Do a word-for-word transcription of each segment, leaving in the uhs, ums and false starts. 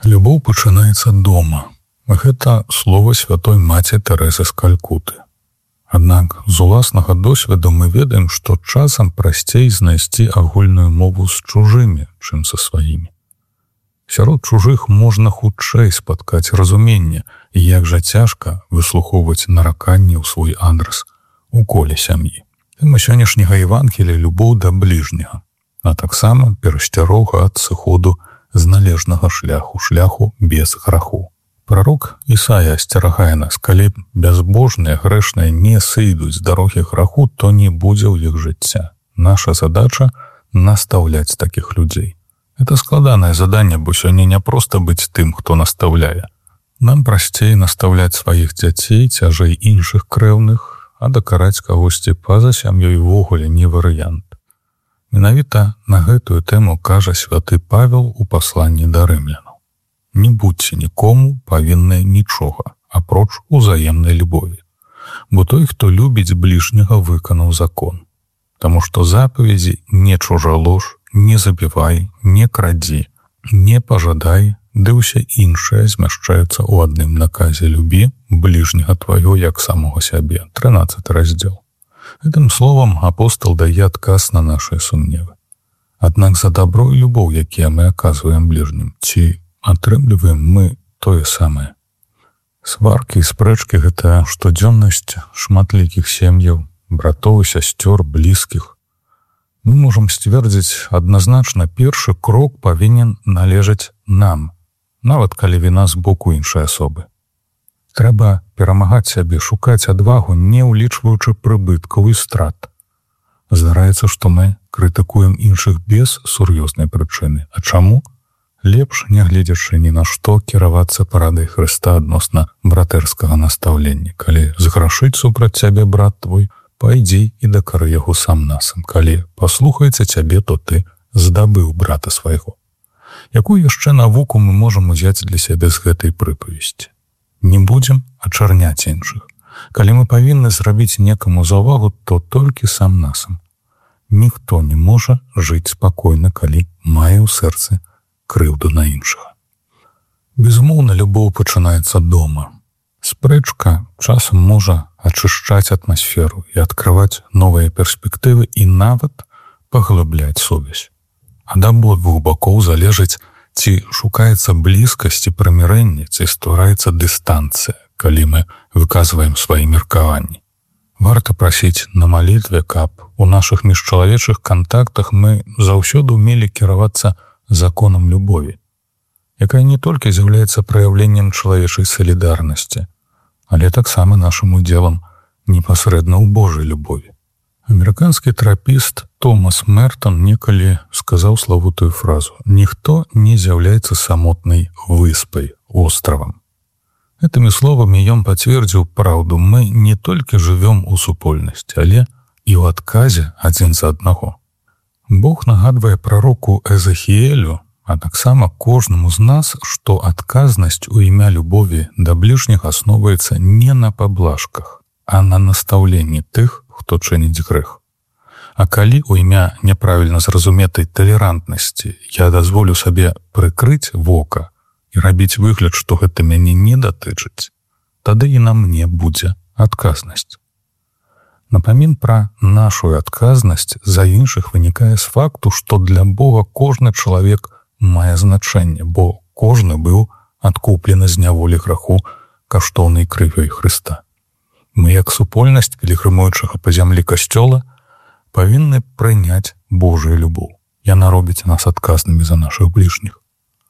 Любоў пачынаецца дома. Гэта слова святой маці Тэрэзы з Калькуты. Аднак з уласнага досведу мы ведаем, што часам прасцей знайсці агульную мову з чужымі, чым са сваімі. Сярод чужых можна хутчэй спаткаць разуменне, і як жа цяжка выслухоўваць нараканні ў свой адрас у коле сям'і. Тэма сённяшняга Евангелія любоў да бліжняга, а таксама перасцярога ад сыходу з належнага шляху, шляху без граху. Прарок Ісая асцерагае нас, калі бязбожныя, грэшныя не сыйдуць з дарогі граху, то не будзе ў іх жыцця. Наша задача — настаўляць такіх людзей. Это складанае заданне, бо сёння не проста быць тым, хто настаўляе. Нам прасцей настаўляць сваіх дзяцей, цяжэй іншых крэўных, а дакараць кагосьці па-за сям'ёй увогуле не варыянт. Менавіта на гэтую тэму кажа святы Павел у пасланні да рымлянаў. Не будзьце нікому павінныя нічога, апроч узаемнай любові. Бо той, хто любіць бліжняга, выканаў закон. Таму што запаведзі не чужалож, не забівай, не крадзі, не пажадай, ды ўсе іншыя змяшчаюцца ў адным наказе любі бліжняга твайго як самога сябе. трынаццаты раздзел. Гэтым словам апостол дае адказ на нашыя сумневы. Аднак за дабро і любоў, якія мы аказваем бліжнім, ці атрымліваем мы тое самае. Сваркі і спрэчкі — гэта штодзённасць шматлікіх сем'яў, братоў і сясцёр, блізкіх. Мы можам сцвердзіць адназначна, першы крок павінен належаць нам, нават калі віна з боку іншай асобы. Трэба перамагаць сябе, шукаць адвагу, не ўлічваючы прыбыткаў і страт. Здараецца, што мы крытыкуем іншых без сур'ёзнай прычыны. А чаму? Лепш, не гледзячы ні на што, кіравацца парадай Хрыста адносна братэрскага настаўлення. Калі зграшыць супраць цябе брат твой, пайдзі і дакары яго сам-насам. Калі паслухаецца цябе, то ты здабыў брата свайго. Якую яшчэ навуку мы можам узяць для сябе з гэтай прыпавесці? Не будзем ачарняць іншых. Калі мы павінны зрабіць некаму заўвагу, то толькі сам-насам. Ніхто не можа жыць спакойна, калі мае ў сэрцы крыўду на іншага. Безумоўна, любоў пачынаецца дома. Спрэчка часам можа ачышчаць атмасферу і адкрываць новыя перспектывы і нават паглыбляць сувязь. Ад абодвух бакоў залежыць, ці шукаецца блізкасць і прымірэнне, ці ствараецца дыстанцыя, калі мы выказваем свае меркаванні. Варта прасіць на малітве, каб у нашых міжчалавечых кантактах мы заўсёды ўмелі кіравацца законам любові, якая не толькі з'яўляецца праяўленнем чалавечай салідарнасці, але таксама нашым удзелам непасрэдна ў Божай любові. Амерыканскі тэрапіст Томас Мертон некалі сказаў славутую фразу: «Ніхто не з'яўляецца самотнай выспай, островам». Гэтымі словамі ён пацвердзіў праўду: мы не толькі жывём у супольнасці, але і ў адказе адзін за аднаго. Бог нагадвае прароку Эзахіэлю, а таксама кожнаму з нас, што адказнасць у імя любові да бліжніх асноўваецца не на паблажках, а на настаўленні тых, хто чыніць грэх. А калі ў імя няправільна зразуметай талерантнасці я дазволю сабе прыкрыць вока і рабіць выгляд, што гэта мяне не датычыць, тады і на мне будзе адказнасць. Напамін пра нашу адказнасць за іншых вынікае з факту, што для Бога кожны чалавек мае значэнне, бо кожны быў адкуплены з няволі граху каштоўнай крывёй Хрыста. Мы, як супольнасць пілігрымуючага па зямлі касцёла, павінны прыняць Божую любоў. Яна робіць нас адказнымі за нашых бліжніх.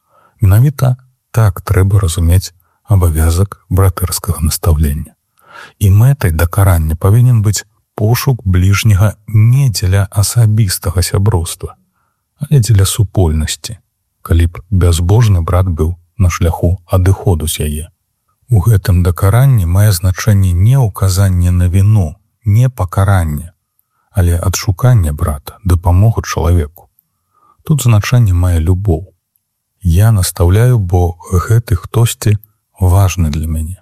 Менавіта так трэба разумець абавязак братэрскага настаўлення. І мэтай дакарання павінен быць пошук бліжняга не дзеля асабістага сяброўства, але дзеля супольнасці, калі б бязбожны брат быў на шляху адыходу з яе. У гэтым дакаранні мае значэнне не ўказанне на віну, не пакаранне, але адшуканне брата, дапамогу чалавеку. Тут значэнне мае любоў. Я настаўляю, бо гэты хтосьці важны для мяне.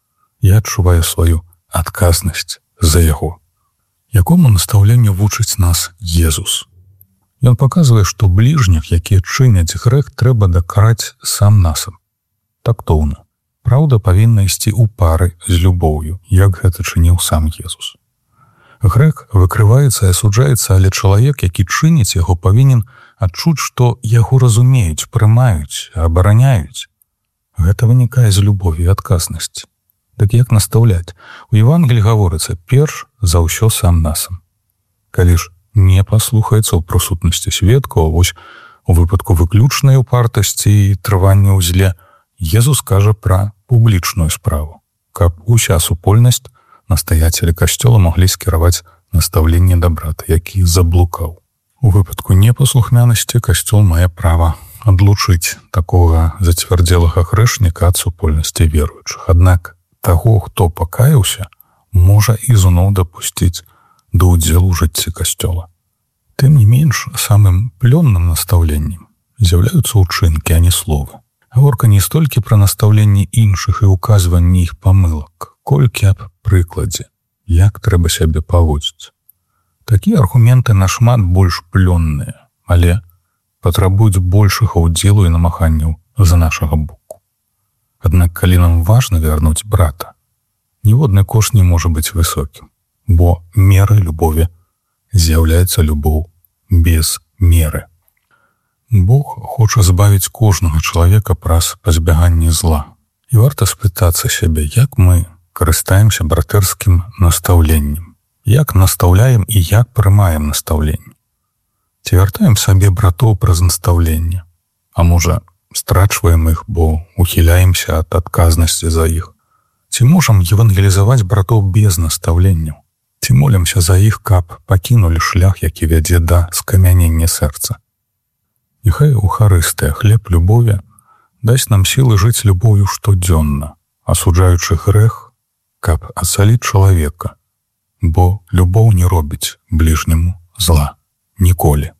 Я адчуваю сваю адказнасць за яго. Якому настаўленню вучыць нас Езус? Ён паказвае, што бліжніх, якія чыняць грэх, трэба дакараць сам-насам. тактоўна. Праўда павінна ісці ў пары з любоўю, як гэта чыніў сам Езус. Грэк выкрываецца і асуджаецца, але чалавек, які чыніць яго, павінен адчуць, што яго разумеюць, прымаюць, абараняюць. Гэта вынікае з любові і адказнасці. Дык як настаўляць? У Евангелі гаворыцца перш за ўсё сам насам. Калі ж не паслухаецца ў прысутнасці сведкаў, вось у выпадку выключнай упартасці і трывання ў зле, Езус кажа пра публічную справу, каб уся супольнасць настаяцелі касцёла маглі скіраваць настаўленне да брата, які заблукаў. У выпадку непаслухмянасці касцёл мае права адлучыць такога зацвярдзелага грэшніка ад супольнасці веруючых. Аднак таго, хто пакаяўся, можа ізноў дапусціць да ўдзелу ў жыцці касцёла. Тым не менш, самым плённым настаўленнем з'яўляюцца ўчынкі, а не словы. Гаворка не столькі пра настаўленне іншых і ўказванне іх памылак, колькі аб прыкладзе, як трэба сябе паводзіць. Такія аргументы нашмат больш плённыя, але патрабуюць большага ўдзелу і намаганняў з нашага боку. Аднак, калі нам важна вярнуць брата, ніводны кошт не можа быць высокім, бо мерай любові з'яўляецца любоў без меры. Бог хоча збавіць кожнага чалавека праз пазбяганне зла. І варта спытацца сябе, як мы карыстаемся братэрскім настаўленнем, як настаўляем і як прымаем настаўленне. Ці вяртаем сабе братоў праз настаўленне, а можа, страчваем іх, бо ухіляемся ад адказнасці за іх. Ці можам евангелізаваць братоў без настаўленняў? Ці молімся за іх, каб пакінулі шлях, які вядзе да скамянення сэрца? Няхай Ухарыстыя, хлеб любові, дасць нам сілы жыць любов'ю штодзённа, асуджаючы грэх, каб асаліць чалавека, бо любоў не робіць бліжняму зла ніколі.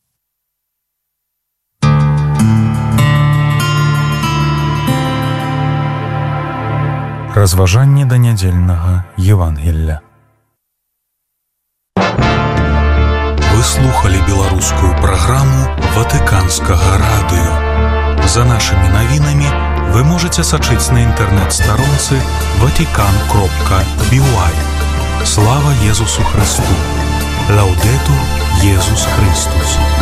Разважанне да нядзельнага Евангелля. Вы слухали беларускую праграму Ватыканскага радыё. За нашымі навінамі вы можаце сачыць на інтэрнэт-старонцы ватикан кропка би ю ай. Слава Езусу Христу! Лаўдэтур Езус Христус!